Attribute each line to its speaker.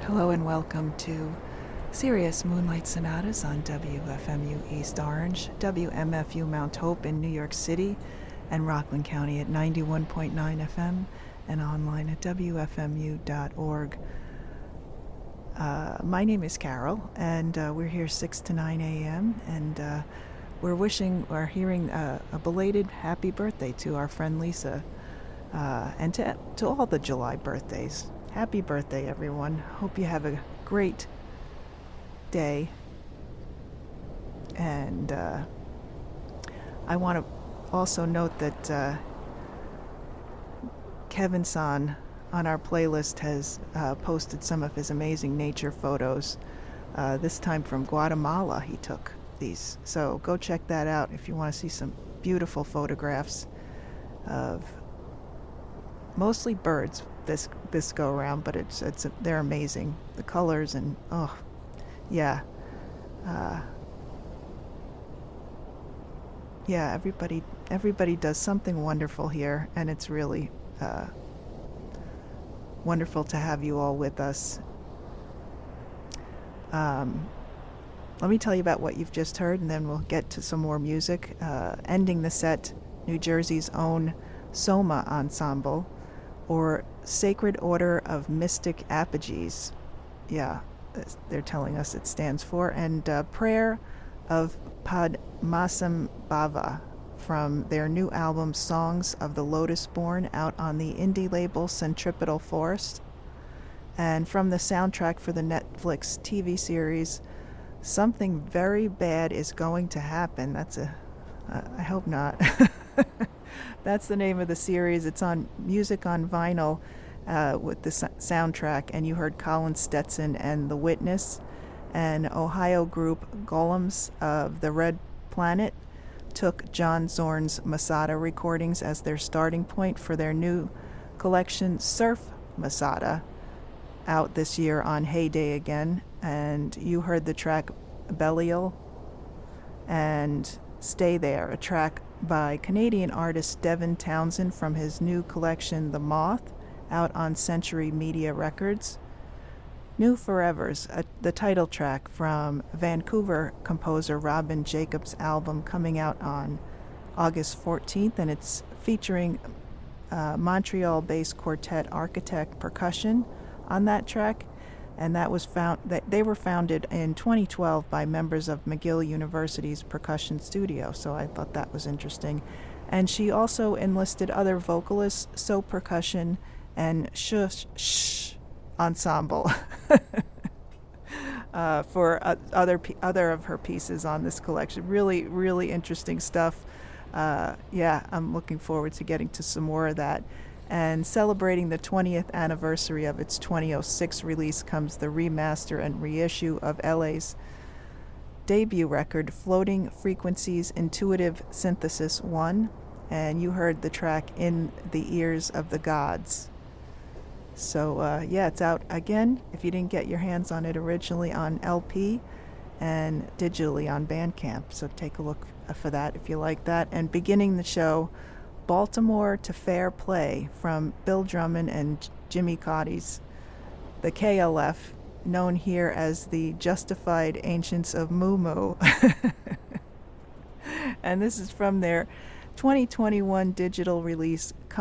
Speaker 1: Hello and welcome to Sirius Moonlight Sonatas on WFMU East Orange, WMFU Mount Hope in New York City, and Rockland County at 91.9 FM and online at WFMU.org. My name is Carol, and we're here 6 to 9 a.m., and we're hearing a belated happy birthday to our friend Lisa, and to all the July birthdays. Happy birthday, everyone. Hope you have a great day. And I want to also note that Kevin San on our playlist has posted some of his amazing nature photos. This time from Guatemala he took these. So go check that out if you want to see some beautiful photographs of mostly birds this go around, but they're amazing. The colors and everybody does something wonderful here, and it's really wonderful to have you all with us. Let me tell you about what you've just heard, and then we'll get to some more music. Ending the set, New Jersey's own Soma Ensemble, or Sacred Order of Mystic Apogees. Yeah, they're telling us it stands for. And Prayer of Padmasambhava from their new album Songs of the Lotus Born, out on the indie label Centripetal Forest. And from the soundtrack for the Netflix TV series Something Very Bad Is Going to Happen. I hope not. That's the name of the series. It's on Music on Vinyl with the soundtrack, and you heard Colin Stetson and The Witness. And Ohio group Golems of the Red Planet took John Zorn's Masada recordings as their starting point for their new collection Surf Masada, out this year on Heyday again. And you heard the track Belial and Stay There, a track by Canadian artist Devin Townsend from his new collection The Moth, out on Century Media Records. New Forevers, the title track from Vancouver composer Robin Jacobs' album, coming out on August 14th, and it's featuring Montreal-based quartet Architect Percussion on that track. And they were founded in 2012 by members of McGill University's percussion studio, so I thought that was interesting. And she also enlisted other vocalists, So Percussion and Shh Ensemble for other of her pieces on this collection. Really, really interesting stuff. I'm looking forward to getting to some more of that. And celebrating the 20th anniversary of its 2006 release comes the remaster and reissue of LA's debut record, Floating Frequencies Intuitive Synthesis 1, and you heard the track In the Ears of the Gods. So, it's out again, if you didn't get your hands on it originally, on LP and digitally on Bandcamp. So take a look for that if you like that. And beginning the show, Baltimore to Fair Play from Bill Drummond and Jimmy Cauty's the KLF, known here as the Justified Ancients of Moo Moo. And this is from their 2021 digital release,